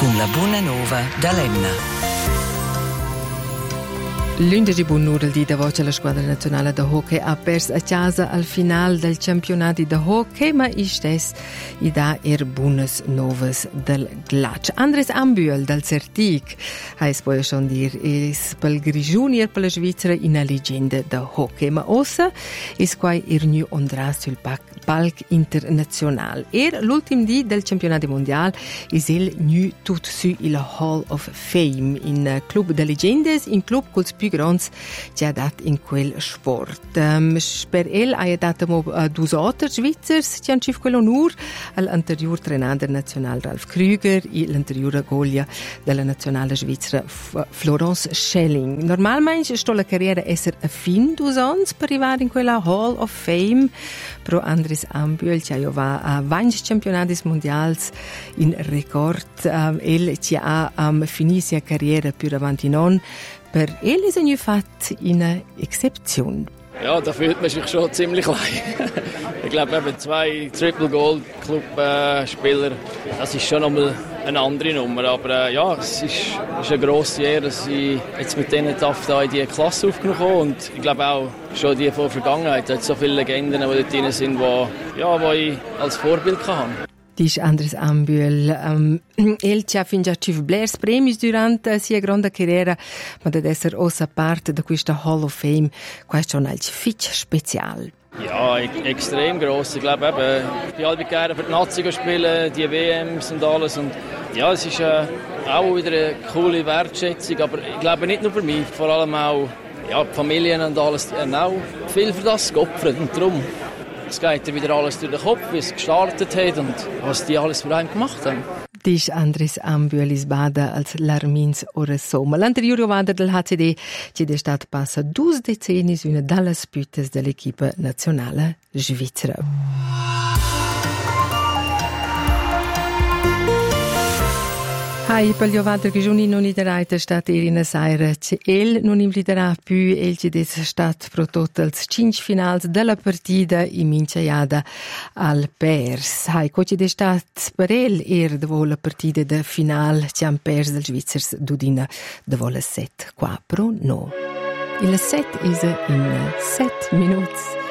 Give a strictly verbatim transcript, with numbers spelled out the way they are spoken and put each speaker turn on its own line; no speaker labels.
con la buona nova da Lemna.
Lunedì buon ora di Davos la squadra nazionale da hockey ha perso a casa al final del campionato da hockey, ma istes i da er buonas novas del glatsch. Andres Ambühl dal Certic ha es poi schon dir es pel Grigioni er per la Svizzera una leggenda da hockey, ma ossa es quai er nu ondrà sul palc internazional. Er l'ultim di del campionato mondial is el nu tut su il Hall of Fame in club de legendes, in club culs più grons che ha dat in quel sport. Um, per el ha dat mo uh, dus alter Svizzers che han cif quell'onur all'anterior trenador nazional Ralf Krüger e l'anterior golia della nazionale svizzera F- Florence Schelling. Normalmente sto la carriera esser a fin dus ans per arrivare in quella Hall of Fame, pro Andres Ambühl che va a venti campionati mondiali in record. Um, el che ha um, finito sia carriera più avanti non. Per el ist ein Fat eine Exception.
Ja, da fühlt man sich schon ziemlich klein. Ich glaube, eben zwei Triple-Gold-Club-Spieler, das ist schon einmal eine andere Nummer. Aber äh, ja, es ist, ist eine grosse Ehre, dass ich jetzt mit denen darf, da in diese Klasse aufgenommen habe. Und ich glaube auch schon die von der Vergangenheit. Es gibt so viele Legenden, die dort drin sind, die, ja, die ich als Vorbild habe.
Dice Andres Ambühl. Um, el ci ha fin già ricevuto blers premi durante la sua grande carriera, ma ad essere ossa parte di questa Hall of Fame, questo è un altro fitch spezial.
Ja, extrem gross. Ich glaube eben, ich bin halb gerne für die Nazi spielen, die W Ms und alles. Und ja, es ist äh, auch wieder eine coole Wertschätzung, aber ich glaube nicht nur für mich, vor allem auch ja, die Familien und alles, die haben auch viel für das geopfert und darum. Es geht dir wieder alles durch den Kopf, wie es gestartet hat und was die alles für einen gemacht haben.
Dice Andres Ambühl is bada als l'Armins ora somma. L'anteriore vada del H C D che è stato passa due decenni una dalle spütes dell'equipe nazionale svizzera. Hai per gli ovadri che giorni non ideraita stat Irina Saira che el non impliderà più el che des stat pro totals cinque finals della partita in minciaiada al pers. Hai co che des stat per el er de vola partita de final che han pers del Svizzers dudina de vola set quattro no. Il set is in set minuti.